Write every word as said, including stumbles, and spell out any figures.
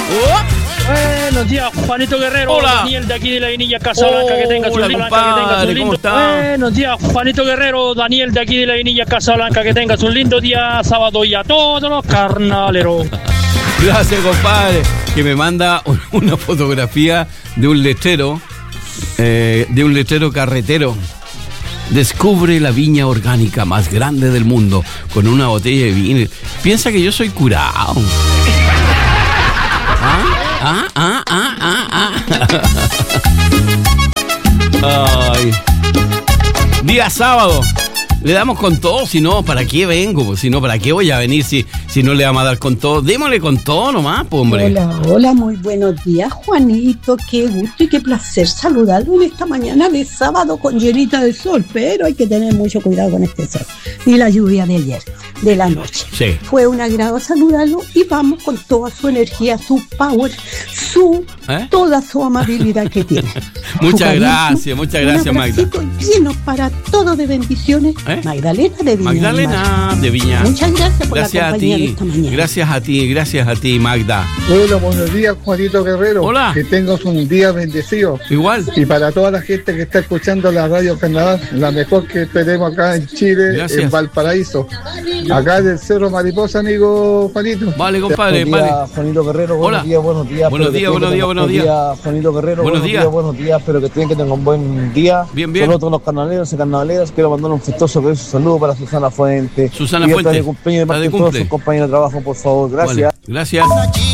Buenos días, Juanito Guerrero. Hola. Daniel de aquí de la Vinilla Casablanca, que tenga su Hola, lindo compadre, que tenga su lindo. ¿cómo está? Buenos días, Juanito Guerrero. Daniel de aquí de la Vinilla Casablanca, que tenga un lindo día sábado y a todos los carnaleros. Gracias, compadre. Que me manda una fotografía de un letrero, eh, de un letrero carretero. Descubre la viña orgánica más grande del mundo con una botella de vino. Piensa que yo soy curado. ¿Ah? ¿Ah? ¿Ah? ¿Ah? ¿Ah? Ay. Día sábado. Le damos con todo, si no, ¿para qué vengo? Si no, ¿para qué voy a venir si, si no le vamos a dar con todo? Démosle con todo nomás, pues, hombre. Hola, hola, muy buenos días, Juanito. Qué gusto y qué placer saludarlo en esta mañana de sábado con llenita de sol, pero hay que tener mucho cuidado con este sol. Y la lluvia de ayer, de la noche. Sí. Fue un agrado saludarlo y vamos con toda su energía, su power, su, ¿Eh? toda su amabilidad que tiene. Muchas Su gracias, cariño, muchas gracias, un Magda. abracito lleno para todo de bendiciones. ¿Eh? Magdalena de Viña. Magdalena de Viña. Muchas gracias por Gracias la a compañía de ti, esta mañana. gracias a ti, gracias a ti, Magda. Hola, buenos días, Juanito Guerrero. Hola. Que tengas un día bendecido. Igual. Y para toda la gente que está escuchando la Radio Canadá, la mejor que tenemos acá en Chile, Gracias. en Valparaíso. Acá del Cerro Mariposa, amigo Juanito. Vale, compadre, Buenos días, vale. Juanito Guerrero, buenos Hola. días, buenos días. Buenos espero días, que buenos tengan días, un buenos buen días. día, Juanito Guerrero, Buenos buenos días. días, buenos días, espero que tengan, que tengan un buen día. Bien, bien. Saludos a todos los carnaleros y carnaleras, quiero mandar un festoso saludo para Susana Fuente. Susana y Fuente, de cumpleaños de la de parte de todos cumple. sus compañeros de trabajo, por favor, gracias. Vale, gracias.